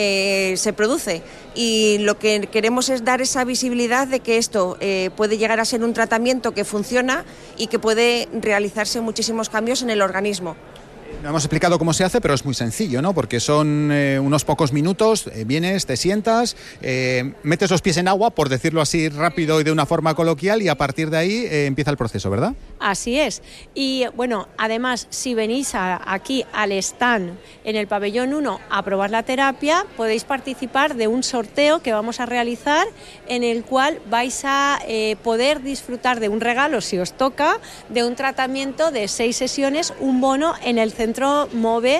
se produce. Y lo que queremos es dar esa visibilidad de que esto puede llegar a ser un tratamiento que funciona y que puede realizarse muchísimos cambios en el organismo. No hemos explicado cómo se hace, pero es muy sencillo, ¿no? Porque son unos pocos minutos, vienes, te sientas, metes los pies en agua, por decirlo así rápido y de una forma coloquial, y a partir de ahí empieza el proceso, ¿verdad? Así es. Y bueno, además, si venís aquí al stand en el Pabellón 1 a probar la terapia, podéis participar de un sorteo que vamos a realizar, en el cual vais a poder disfrutar de un regalo, si os toca, de un tratamiento de 6 sesiones, un bono en el Centro MOVE,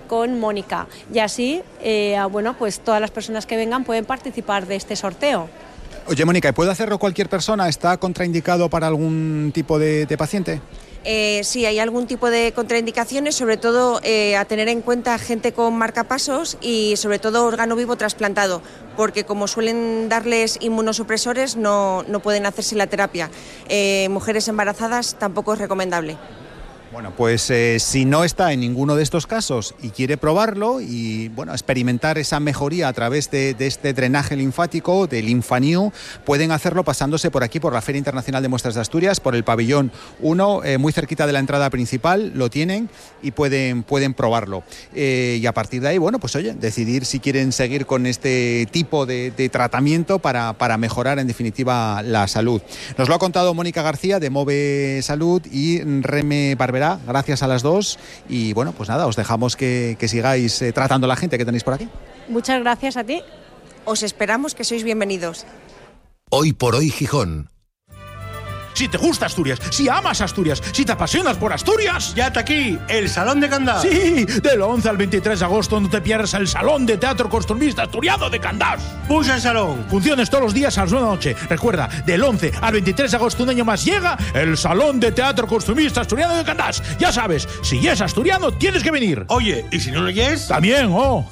con Mónica. Y así, pues todas las personas que vengan pueden participar de este sorteo. Oye, Mónica, ¿puede hacerlo cualquier persona? ¿Está contraindicado para algún tipo de paciente? Sí, hay algún tipo de contraindicaciones, sobre todo a tener en cuenta gente con marcapasos y sobre todo órgano vivo trasplantado, porque como suelen darles inmunosupresores no pueden hacerse la terapia. Mujeres embarazadas tampoco es recomendable. Bueno, pues si no está en ninguno de estos casos y quiere probarlo y experimentar esa mejoría a través de este drenaje linfático, del Linfanew, pueden hacerlo pasándose por aquí, por la Feria Internacional de Muestras de Asturias, por el pabellón 1, muy cerquita de la entrada principal, lo tienen y pueden probarlo. Y a partir de ahí, decidir si quieren seguir con este tipo de tratamiento para mejorar en definitiva la salud. Nos lo ha contado Mónica García de Move Salud y Reme Barberá. Gracias a las dos y os dejamos que sigáis tratando a la gente que tenéis por aquí. Muchas gracias a ti. Os esperamos, que sois bienvenidos. Hoy por hoy Gijón. Si te gusta Asturias, si amas Asturias, si te apasionas por Asturias... Ya está aquí, el Salón de Candás. Sí, del 11 al 23 de agosto no te pierdas el Salón de Teatro Costumbrista Asturiano de Candás. Puja el salón. Funciones todos los días a las 9 de la noche. Recuerda, del 11 al 23 de agosto un año más llega el Salón de Teatro Costumbrista Asturiano de Candás. Ya sabes, si es asturiano tienes que venir. Oye, ¿y si no lo es? También,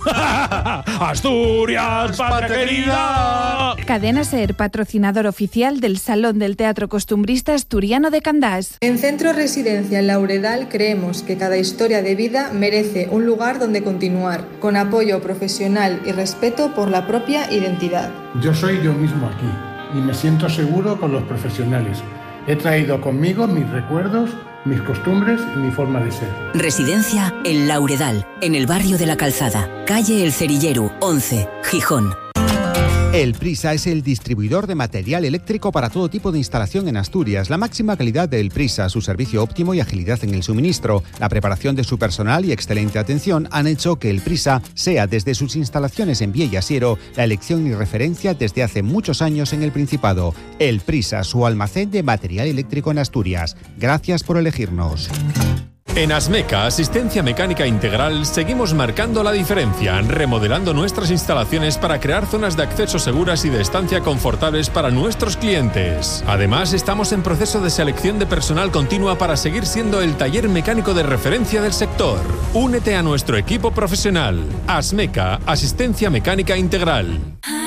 Asturias, patria querida. Cadena SER, patrocinador oficial del Salón del Teatro Costumbrista Asturiano de Candás. En Centro Residencial Lauredal creemos que cada historia de vida merece un lugar donde continuar, con apoyo profesional y respeto por la propia identidad. Yo soy yo mismo aquí y me siento seguro con los profesionales. He traído conmigo mis recuerdos, mis costumbres y mi forma de ser. Residencia El Lauredal, en el barrio de La Calzada, calle El Cerillero, 11, Gijón. El Prisa es el distribuidor de material eléctrico para todo tipo de instalación en Asturias. La máxima calidad del Prisa, su servicio óptimo y agilidad en el suministro, la preparación de su personal y excelente atención han hecho que el Prisa sea desde sus instalaciones en Viella Siero la elección y referencia desde hace muchos años en el Principado. El Prisa, su almacén de material eléctrico en Asturias. Gracias por elegirnos. En Asmeca, Asistencia Mecánica Integral, seguimos marcando la diferencia, remodelando nuestras instalaciones para crear zonas de acceso seguras y de estancia confortables para nuestros clientes. Además, estamos en proceso de selección de personal continua para seguir siendo el taller mecánico de referencia del sector. Únete a nuestro equipo profesional. Asmeca, Asistencia Mecánica Integral.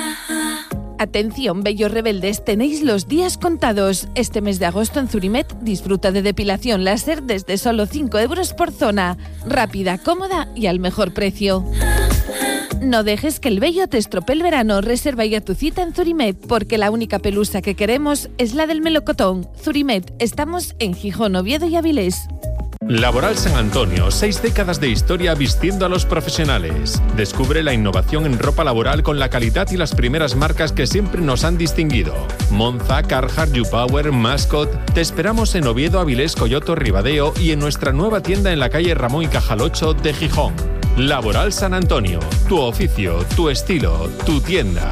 Atención, bellos rebeldes, tenéis los días contados. Este mes de agosto en Zurimet disfruta de depilación láser desde solo 5 euros por zona. Rápida, cómoda y al mejor precio. No dejes que el vello te estropee el verano. Reserva ya tu cita en Zurimet, porque la única pelusa que queremos es la del melocotón. Zurimet, estamos en Gijón, Oviedo y Avilés. Laboral San Antonio, 6 décadas de historia vistiendo a los profesionales. Descubre la innovación en ropa laboral con la calidad y las primeras marcas que siempre nos han distinguido. Monza, Carhartt, YouPower, Mascot. Te esperamos en Oviedo, Avilés, Coyoto, Ribadeo y en nuestra nueva tienda en la calle Ramón y Cajal 8 de Gijón. Laboral San Antonio, tu oficio, tu estilo, tu tienda.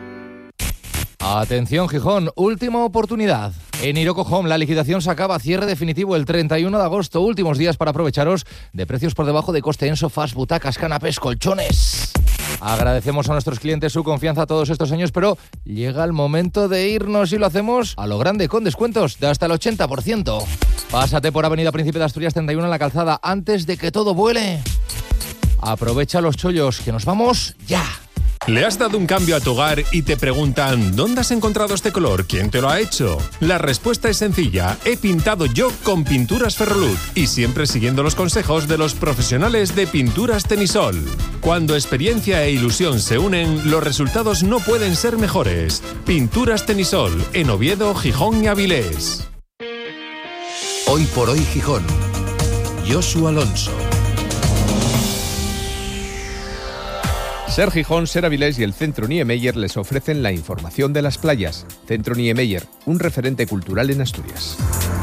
Atención Gijón, última oportunidad. En Iroco Home la liquidación se acaba, cierre definitivo el 31 de agosto. Últimos días para aprovecharos de precios por debajo de coste en sofás, butacas, canapés, colchones. Agradecemos a nuestros clientes su confianza todos estos años, pero llega el momento de irnos y lo hacemos a lo grande con descuentos de hasta el 80%. Pásate por Avenida Príncipe de Asturias 31 en La Calzada antes de que todo vuele. Aprovecha los chollos, que nos vamos ya. ¿Le has dado un cambio a tu hogar y te preguntan ¿dónde has encontrado este color? ¿Quién te lo ha hecho? La respuesta es sencilla. He pintado yo con Pinturas Ferroluz y siempre siguiendo los consejos de los profesionales de Pinturas Tenisol. Cuando experiencia e ilusión se unen, los resultados no pueden ser mejores. Pinturas Tenisol, en Oviedo, Gijón y Avilés. Hoy por hoy Gijón. Josu Alonso. Ser Gijón, Ser Avilés y el Centro Niemeyer les ofrecen la información de las playas. Centro Niemeyer, un referente cultural en Asturias.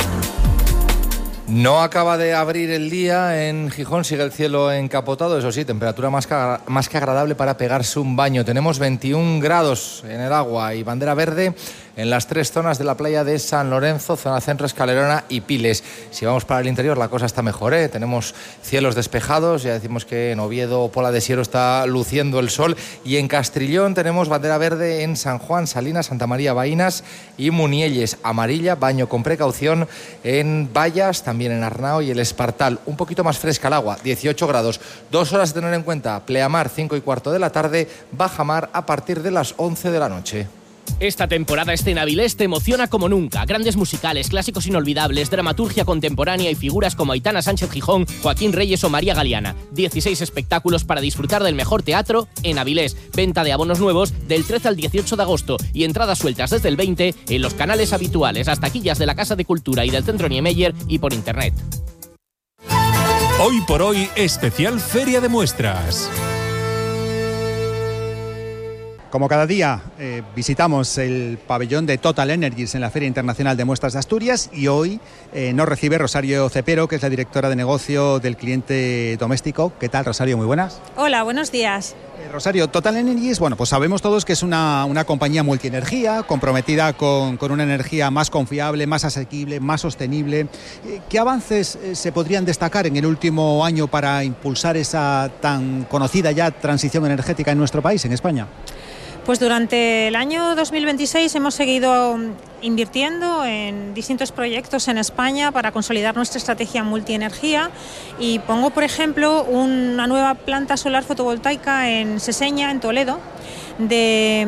No acaba de abrir el día en Gijón, sigue el cielo encapotado, eso sí, temperatura más que agradable para pegarse un baño. Tenemos 21 grados en el agua y bandera verde en las 3 zonas de la playa de San Lorenzo, zona centro, Escalerona y Piles. Si vamos para el interior, la cosa está mejor, ¿eh? Tenemos cielos despejados, ya decimos que en Oviedo, Pola de Siero está luciendo el sol, y en Castrillón tenemos bandera verde en San Juan, Salinas, Santa María, Baínas y Munielles. Amarilla, baño con precaución en Vallas, también en Arnao y el Espartal. Un poquito más fresca el agua, 18 grados. 2 horas de tener en cuenta: pleamar 5:15 de la tarde, bajamar a partir de las 11 de la noche. Esta temporada Escena Avilés te emociona como nunca. Grandes musicales, clásicos inolvidables, dramaturgia contemporánea y figuras como Aitana Sánchez Gijón, Joaquín Reyes o María Galeana. 16 espectáculos para disfrutar del mejor teatro en Avilés. Venta de abonos nuevos del 13 al 18 de agosto y entradas sueltas desde el 20 en los canales habituales, las taquillas de la Casa de Cultura y del Centro Niemeyer y por internet. Hoy por hoy, especial Feria de Muestras. Como cada día, visitamos el pabellón de Total Energies en la Feria Internacional de Muestras de Asturias, y hoy nos recibe Rosario Cepero, que es la directora de negocio del cliente doméstico. ¿Qué tal, Rosario? Muy buenas. Hola, buenos días. Rosario, Total Energies, bueno, pues sabemos todos que es una compañía multienergía, comprometida con una energía más confiable, más asequible, más sostenible. ¿Qué avances se podrían destacar en el último año para impulsar esa tan conocida ya transición energética en nuestro país, en España? Pues durante el año 2026 hemos seguido invirtiendo en distintos proyectos en España para consolidar nuestra estrategia multienergía, y pongo por ejemplo una nueva planta solar fotovoltaica en Seseña, en Toledo, de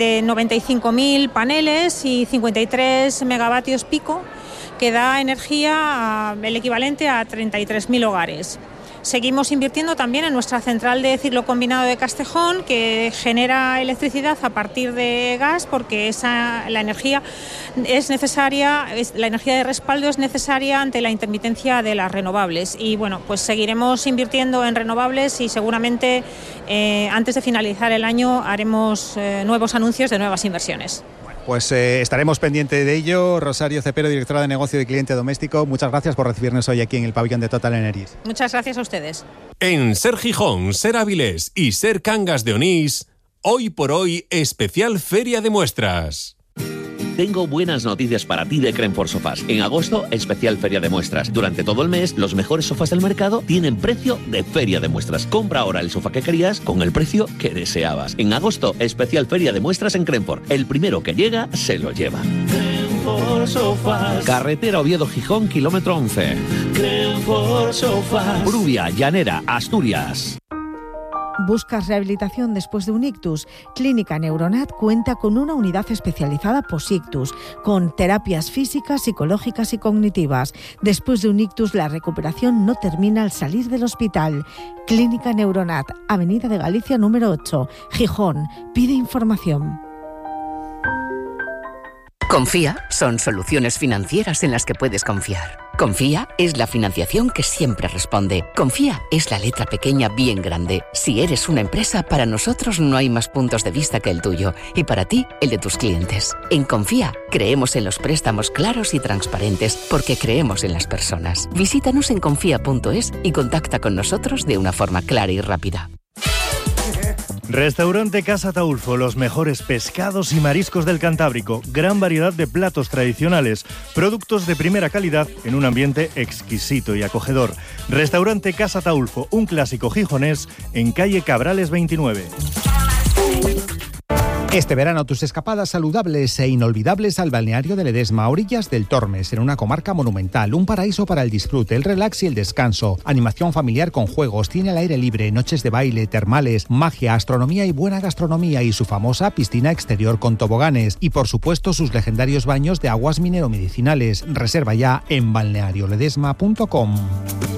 95.000 paneles y 53 megavatios pico, que da energía el equivalente a 33.000 hogares. Seguimos invirtiendo también en nuestra central de ciclo combinado de Castejón, que genera electricidad a partir de gas, porque la energía es necesaria, la energía de respaldo es necesaria ante la intermitencia de las renovables. Y bueno, pues seguiremos invirtiendo en renovables, y seguramente antes de finalizar el año haremos nuevos anuncios de nuevas inversiones. Pues estaremos pendientes de ello. Rosario Cepero, directora de negocio de cliente doméstico, muchas gracias por recibirnos hoy aquí en el pabellón de Total Energies. Muchas gracias a ustedes. En Ser Gijón, Ser Avilés y Ser Cangas de Onís, hoy por hoy, especial Feria de Muestras. Tengo buenas noticias para ti de Crenfort Sofás. En agosto, especial Feria de Muestras. Durante todo el mes, los mejores sofás del mercado tienen precio de Feria de Muestras. Compra ahora el sofá que querías con el precio que deseabas. En agosto, especial Feria de Muestras en Crenfort. El primero que llega, se lo lleva. Crenfort Sofás. Carretera Oviedo-Gijón, kilómetro 11. Crenfort Sofás. Brubia, Llanera, Asturias. ¿Buscas rehabilitación después de un ictus? Clínica Neuronat cuenta con una unidad especializada post-ictus, con terapias físicas, psicológicas y cognitivas. Después de un ictus, la recuperación no termina al salir del hospital. Clínica Neuronat, Avenida de Galicia número 8, Gijón. Pide información. Confía son soluciones financieras en las que puedes confiar. Confía es la financiación que siempre responde. Confía es la letra pequeña bien grande. Si eres una empresa, para nosotros no hay más puntos de vista que el tuyo, y para ti, el de tus clientes. En Confía creemos en los préstamos claros y transparentes, porque creemos en las personas. Visítanos en confía.es y contacta con nosotros de una forma clara y rápida. Restaurante Casa Taulfo, los mejores pescados y mariscos del Cantábrico, gran variedad de platos tradicionales, productos de primera calidad en un ambiente exquisito y acogedor. Restaurante Casa Taulfo, un clásico gijonés en calle Cabrales 29. Este verano tus escapadas saludables e inolvidables al balneario de Ledesma, a orillas del Tormes, en una comarca monumental, un paraíso para el disfrute, el relax y el descanso, animación familiar con juegos, cine al aire libre, noches de baile, termales, magia, astronomía y buena gastronomía, y su famosa piscina exterior con toboganes, y por supuesto sus legendarios baños de aguas minero-medicinales. Reserva ya en balnearioledesma.com.